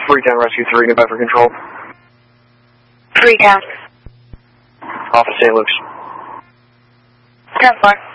Freetown Rescue 3, New Bedford Control. Freetown. Office St. Luke's. 10-4.